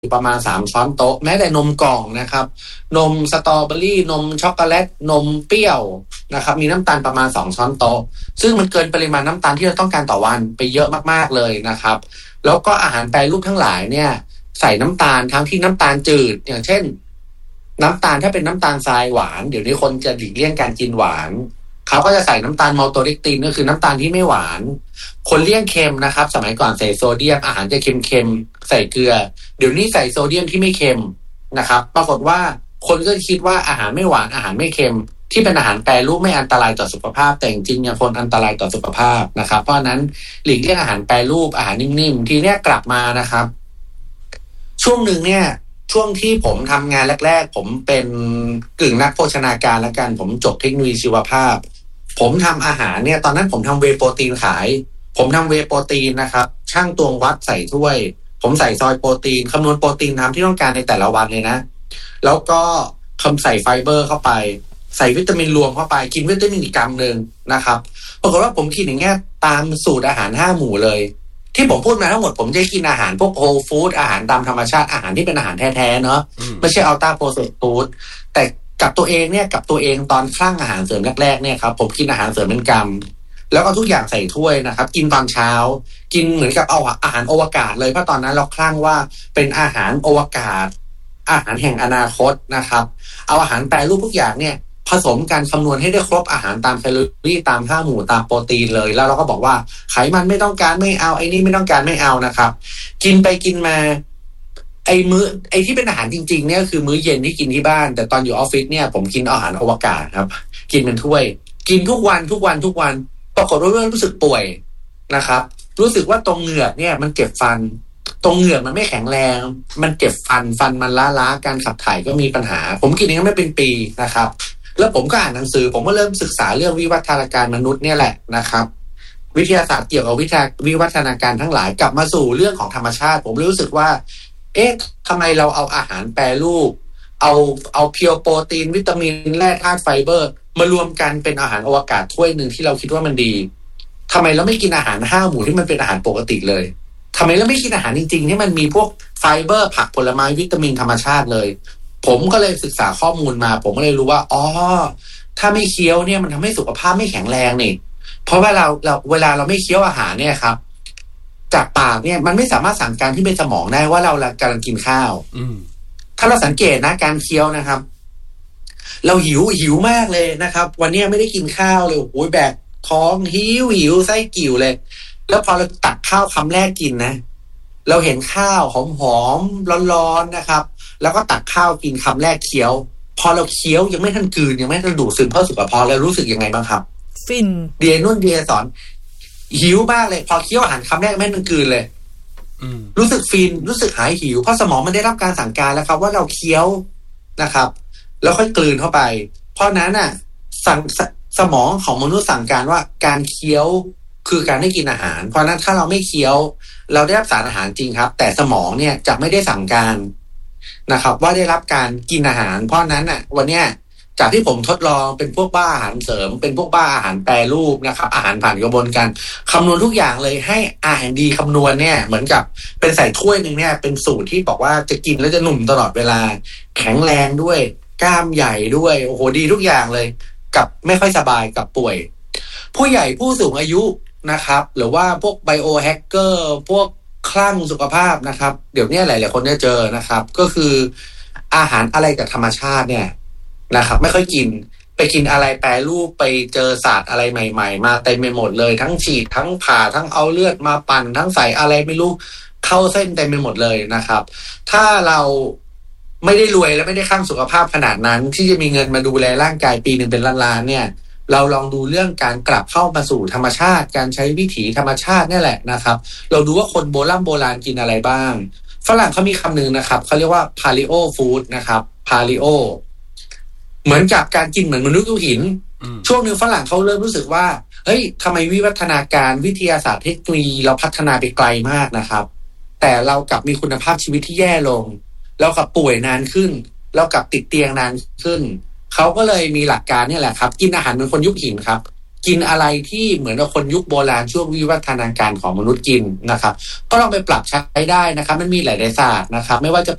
ประมาณ3 ช้อนโต๊ะแม้แต่นมกล่องนะครับนมสตรอเบอรี่นมช็อกโกแลตนมเปรี้ยวนะครับมีน้ำตาลประมาณ2 ช้อนโต๊ะซึ่งมันเกินปริมาณน้ำตาลที่เราต้องการต่อวันไปเยอะมากๆเลยนะครับแล้วก็อาหารแปรรูปทั้งหลายเนี่ยใส่น้ำตาลทั้งที่น้ำตาลจืดอย่างเช่นน้ำตาลถ้าเป็นน้ำตาลทรายหวานเดี๋ยวนี้คนจะหลีกเลี่ยงการกินหวานเขาก็จะใส่น้ำตาลมัลโตเลกตินก็คือน้ำตาลที่ไม่หวานคนเลี่ยงเค็มนะครับสมัยก่อนใส่โซเดียมอาหารจะเค็มๆใส่เกลือเดี๋ยวนี้ใส่โซเดียมที่ไม่เค็มนะครับปรากฏว่าคนก็คิดว่าอาหารไม่หวานอาหารไม่เค็มที่เป็นอาหารแปรรูปไม่อันตรายต่อสุขภาพแต่จริงๆยังคนอันตรายต่อสุขภาพนะครับเพราะฉะนั้นหลีกเลี่ยงอาหารแปรรูปอาหารนิ่มๆทีเนี้ยกลับมานะครับช่วงหนึ่งเนี่ยช่วงที่ผมทำงานแรกๆผมเป็นกึ่งนักโภชนาการแล้วกันผมจบเทคโนโลยีชีวภาพผมทำอาหารเนี่ยตอนนั้นผมทำเวย์โปรตีนขายผมทำเวย์โปรตีนนะครับช่างตวงวัดใส่ถ้วยผมใส่ซอยโปรตีนคำนวณโปรตีนตามที่ต้องการในแต่ละวันเลยนะแล้วก็ใส่ไฟเบอร์เข้าไปใส่วิตามินรวมเข้าไปกินวิตามินอีกกรัมนึงนะครับปรากฏว่าผมกินอย่างเงี้ยตามสูตรอาหาร5 หมู่เลยที่ผมพูดมาทั้งหมดผมจะกินอาหารพวกโฮลฟู้ดอาหารตามธรรมชาติอาหารที่เป็นอาหารแท้ๆเนาะไม่ใช่อัลต้าโปรเซสฟู้ดแต่กับตัวเองเนี่ยกับตัวเองตอนคลั่งอาหารเสริมแรกๆเนี่ยครับผมกินอาหารเสริมเป็นกรัมแล้วก็ทุกอย่างใส่ถ้วยนะครับกินตอนเช้ากินเหมือนกับเอาอาหารอวกาศเลยเพราะตอนนั้นเราคลั่งว่าเป็นอาหารอวกาศอาหารแห่งอนาคตนะครับเอาอาหารแปรรูปทุกอย่างเนี่ยผสมกันคำนวณให้ได้ครบอาหารตามแคลอรี่ตาม5 หมู่ตามโปรตีนเลยแล้วเราก็บอกว่าไขมันไม่ต้องการไม่เอาไอ้นี่ไม่ต้องการไม่เอานะครับกินไปกินมาไอ้ที่เป็นอาหารจริงๆเนี่ยคือมื้อเย็นที่กินที่บ้านแต่ตอนอยู่ออฟฟิศเนี่ยผมกินอาหารอวกาศครับกินเป็นถ้วยกินทุกวันปรากฏว่ารู้สึกป่วยนะครับรู้สึกว่าตรงเหงือกเนี่ยมันเก็บฟันตรงเหงือกมันไม่แข็งแรงมันเก็บฟันมันล้าการขับถ่ายก็มีปัญหาผมกินอย่างนั้นไม่เป็นปีนะครับแล้วผมก็อ่านหนังสือผมก็เริ่มศึกษาเรื่องวิวัฒนาการมนุษย์เนี่ยแหละนะครับวิทยาศาสตร์เกี่ยวกับวิวัฒนาการทั้งหลายกลับมาสู่เรื่องของธรรมชาติผมรู้สึกว่าเอ๊ะทำไมเราเอาอาหารแปรรูปเอาเพียวโปรตีนวิตามินแร่ธาตุไฟเบอร์มารวมกันเป็นอาหารอวกาศถ้วยหนึ่งที่เราคิดว่ามันดีทำไมเราไม่กินอาหาร5 หมู่ที่มันเป็นอาหารปกติเลยทำไมเราไม่กินอาหารจริงๆที่มันมีพวกไฟเบอร์ผักผลไม้วิตามินธรรมชาติเลยผมก็เลยศึกษาข้อมูลมาผมก็เลยรู้ว่าอ๋อถ้าไม่เคี้ยวเนี่ยมันทำให้สุขภาพไม่แข็งแรงนี่เพราะว่าเวลาเราไม่เคี้ยวอาหารเนี่ยครับจากปากเนี่ยมันไม่สามารถสั่งการที่เป็นสมองได้ว่าเรากำลังกินข้าวถ้าเราสังเกตนะการเคี้ยวนะครับเราหิวมากเลยนะครับวันนี้ไม่ได้กินข้าวเลยโอ้ยแบกท้องหิวไส้กิ่วเลยแล้วพอเราตักข้าวคำแรกกินนะเราเห็นข้าวหอมร้อนๆนะครับแล้วก็ตักข้าวกินคำแรกเคี้ยวพอเราเคี้ยวยังไม่ทันกลืนยังไม่ทันดูดซึมเข้าสู่กระเพาะแล้วรู้สึกยังไงบ้างครับฟินเดียนุ่นเดียสอนหิวมากเลยพอเคี้ยวอาหารคำแรกไม่ทันกลืนเลยรู้สึกฟินรู้สึกหายหิวเพราะสมองมันได้รับการสั่งการแล้วครับว่าเราเคี้ยวนะครับแล้วค่อยกลืนเข้าไปเพราะนั้นน่ะสมองของมนุษย์สั่งการว่าการเคี้ยวคือการได้กินอาหารเพราะนั้นถ้าเราไม่เคี้ยวเราได้รับสารอาหารจริงครับแต่สมองเนี่ยจะไม่ได้สั่งการนะครับว่าได้รับการกินอาหารเพราะนั้นน่ะวันเนี้ยจากที่ผมทดลองเป็นพวกบ้าอาหารเสริมเป็นพวกบ้าอาหารแปรรูปนะครับอาหารผ่านกระบวนการคำนวณทุกอย่างเลยให้อาหารดีคำนวณเนี่ยเหมือนกับเป็นใส่ถ้วยนึงเนี่ยเป็นสูตรที่บอกว่าจะกินแล้วจะหนุ่มตลอดเวลาแข็งแรงด้วยกล้ามใหญ่ด้วยโอ้โหดีทุกอย่างเลยกับไม่ค่อยสบายกับป่วยผู้ใหญ่ผู้สูงอายุนะครับหรือว่าพวกไบโอแฮกเกอร์พวกคลั่งสุขภาพนะครับเดี๋ยวนี้หลายๆคนได้เจอนะครับก็คืออาหารอะไรจากธรรมชาติเนี่ยนะครับไม่ค่อยกินไปกินอะไรแปรรูปไปเจอศาสตร์อะไรใหม่ๆมาเต็มไปหมดเลยทั้งฉีดทั้งผ่าทั้งเอาเลือดมาปั่นทั้งใส่อะไรไม่รู้เข้าเส้นเต็มไปหมดเลยนะครับถ้าเราไม่ได้รวยและไม่ได้ข้างสุขภาพขนาดนั้นที่จะมีเงินมาดูแลร่างกายปีนึงเป็นล้านๆเนี่ยเราลองดูเรื่องการกลับเข้ามาสู่ธรรมชาติการใช้วิถีธรรมชาตินี่แหละนะครับเราดูว่าคนโบราณกินอะไรบ้างฝรั่งเขามีคำหนึ่งนะครับเขาเรียกว่า paleo food นะครับ paleoเหมือนกับการกินเหมือนมนุษย์ยุคหินช่วงนึงฝรั่งเขาเริ่มรู้สึกว่าเฮ้ยทำไมวิวัฒนาการวิทยาศาสตร์เทคโนโลยีเราพัฒนาไปไกลมากนะครับแต่เรากลับมีคุณภาพชีวิตที่แย่ลงเรากลับป่วยนานขึ้นเรากลับติดเตียงนานขึ้นเขาก็เลยมีหลักการนี่แหละครับกินอาหารเหมือนคนยุคหินครับกินอะไรที่เหมือนกับคนยุคโบราณช่วงวิวัฒนาการของมนุษย์กินนะครับก็ลองไปปรับใช้ได้นะครับมันมีหลายๆศาสตร์นะครับไม่ว่าจะ